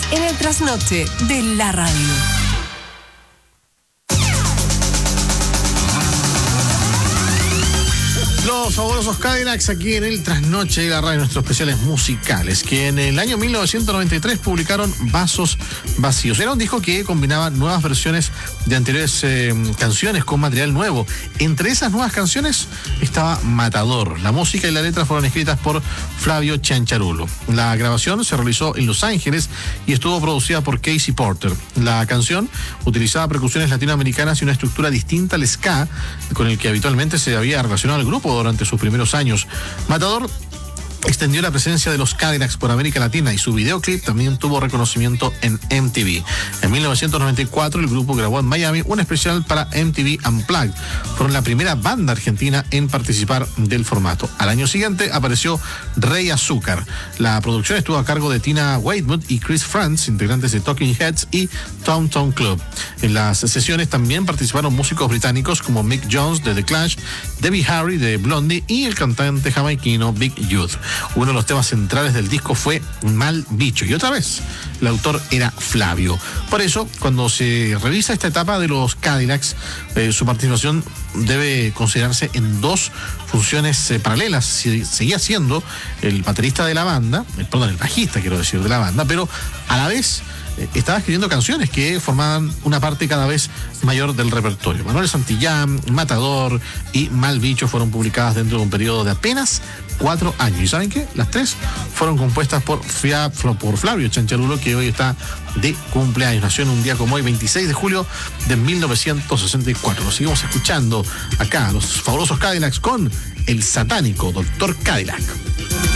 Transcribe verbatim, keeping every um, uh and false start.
en el trasnoche de la radio. Los fabulosos Cadillacs aquí en el Trasnoche de la radio, nuestros especiales musicales, que en el año mil novecientos noventa y tres publicaron Vasos Vacíos. Era un disco que combinaba nuevas versiones de anteriores eh, canciones con material nuevo. Entre esas nuevas canciones estaba Matador. La música y la letra fueron escritas por Flavio Cianciarulo. La grabación se realizó en Los Ángeles y estuvo producida por Casey Porter. La canción utilizaba percusiones latinoamericanas y una estructura distinta al ska, con el que habitualmente se había relacionado al grupo durante sus primeros años. Matador extendió la presencia de los Cadillacs por América Latina y su videoclip también tuvo reconocimiento en M T V. En mil novecientos noventa y cuatro el grupo grabó en Miami un especial para M T V Unplugged. Fueron la primera banda argentina en participar del formato. Al año siguiente apareció Rey Azúcar. La producción estuvo a cargo de Tina Weymouth y Chris Frantz, integrantes de Talking Heads y Tom Tom Club. En las sesiones también participaron músicos británicos como Mick Jones de The Clash, Debbie Harry de Blondie y el cantante jamaiquino Big Youth. Uno de los temas centrales del disco fue Mal Bicho, y otra vez el autor era Flavio. Por eso, cuando se revisa esta etapa de los Cadillacs, eh, su participación debe considerarse en dos funciones eh, paralelas. Si, seguía siendo el baterista de la banda, el, perdón, el bajista quiero decir de la banda, pero a la vez estaba escribiendo canciones que formaban una parte cada vez mayor del repertorio. Manuel Santillán, Matador y Mal Bicho fueron publicadas dentro de un periodo de apenas cuatro años. ¿Y saben qué? Las tres fueron compuestas por, Fia, por Flavio Cianciarulo, que hoy está de cumpleaños. Nació en un día como hoy, veintiséis de julio de mil novecientos sesenta y cuatro. Lo seguimos escuchando acá, los fabulosos Cadillacs con el satánico doctor Cadillac.